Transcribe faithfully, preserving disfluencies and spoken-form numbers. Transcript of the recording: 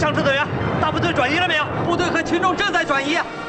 上车队员，大部队转移了没有？ 部队和群众正在转移。